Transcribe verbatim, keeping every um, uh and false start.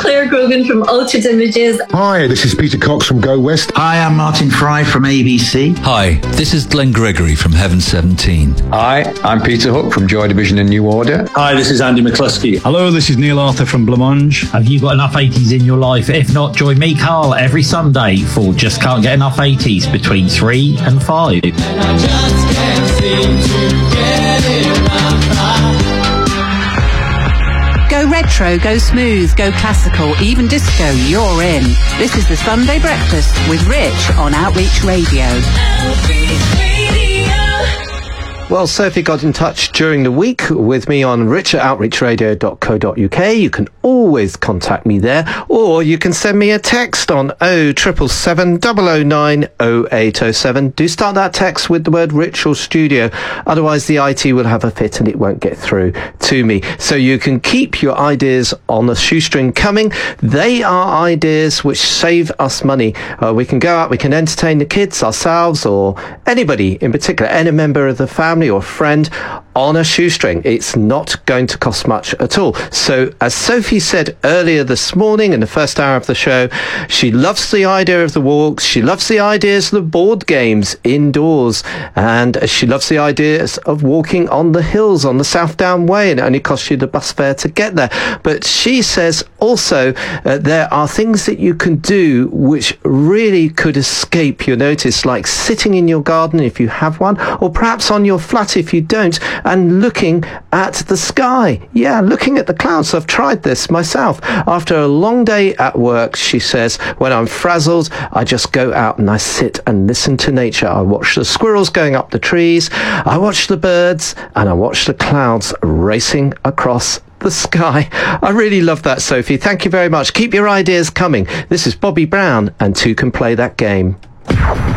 Claire Grogan from Altered Images. Hi, this is Peter Cox from Go West. Hi, I'm Martin Fry from A B C. Hi, this is Glenn Gregory from Heaven seventeen. Hi, I'm Peter Hook from Joy Division and New Order. Hi, this is Andy McCluskey. Hello, this is Neil Arthur from Blancmange. Have you got enough eighties in your life? If not, join me, Carl, every Sunday for Just Can't Get Enough eighties between three and five. And I just can't seem to get enough. Go retro, go smooth, go classical, even disco, you're in. This is the Sunday Breakfast with Rich on Outreach Radio. Outreach Radio. Well, Sophie got in touch during the week with me on rich at outreach radio dot co dot uk. You can always contact me there, or you can send me a text on oh seven seven seven, oh oh nine, oh eight oh seven. Do start that text with the word Rich or Studio, otherwise the I T will have a fit and it won't get through to me. So you can keep your ideas on a shoestring coming. They are ideas which save us money. Uh, we can go out, we can entertain the kids, ourselves, or anybody in particular, any member of the family or friend on a shoestring. It's not going to cost much at all. So as Sophie said earlier this morning in the first hour of the show, she loves the idea of the walks, she loves the ideas of the board games indoors, and she loves the ideas of walking on the hills on the South Down Way, and it only costs you the bus fare to get there. But she says also uh, there are things that you can do which really could escape your notice, like sitting in your garden if you have one, or perhaps on your flat if you don't, and looking at the sky. Yeah, looking at the clouds. I've tried this myself. After a long day at work, she says, when I'm frazzled, I just go out and I sit and listen to nature. I watch the squirrels going up the trees, I watch the birds, and I watch the clouds racing across the sky. I really love that, Sophie. Thank you very much. Keep your ideas coming. This is Bobby Brown and Two Can Play That Game.